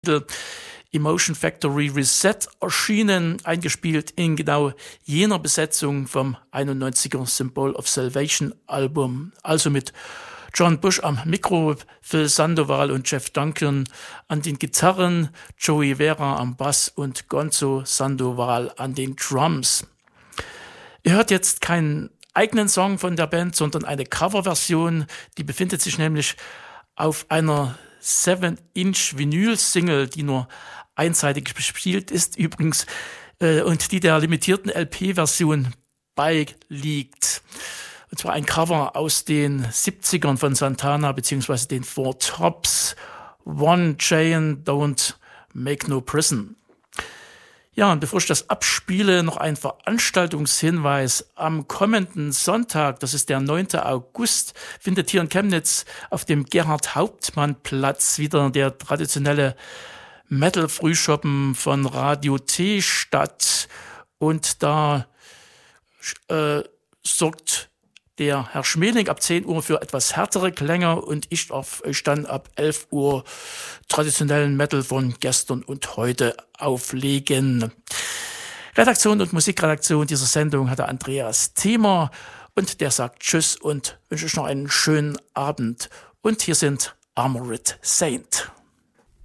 Emotion Factory Reset erschienen, eingespielt in genau jener Besetzung vom 91er Symbol of Salvation Album, also mit John Bush am Mikro, Phil Sandoval und Jeff Duncan an den Gitarren, Joey Vera am Bass und Gonzo Sandoval an den Drums. Ihr hört jetzt keinen eigenen Song von der Band, sondern eine Coverversion, die befindet sich nämlich auf einer 7-Inch Vinyl-Single, die nur einseitig bespielt ist übrigens und die der limitierten LP-Version beiliegt. Und zwar ein Cover aus den 70ern von Santana bzw. den Four Tops. One Chain, Don't Make No Prison. Ja, und bevor ich das abspiele, noch ein Veranstaltungshinweis. Am kommenden Sonntag, das ist der 9. August, findet hier in Chemnitz auf dem Gerhard-Hauptmann-Platz wieder der traditionelle Metal-Frühschoppen von Radio T statt. Und da sorgt der Herr Schmeling ab 10 Uhr für etwas härtere Klänge und ich darf euch dann ab 11 Uhr traditionellen Metal von gestern und heute auflegen. Redaktion und Musikredaktion dieser Sendung hatte Andreas Thiemer und der sagt Tschüss und wünsche euch noch einen schönen Abend. Und hier sind Armored Saint.